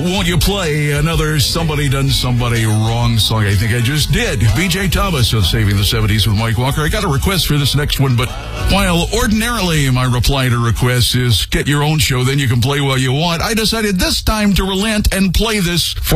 won't you play another Somebody Done Somebody Wrong song? I think I just did. B.J. Thomas of Saving the 70s with Mike Walker. I got a request for this next one, but while ordinarily my reply to requests is get your own show, then you can play what you want, I decided this time to relent and play this for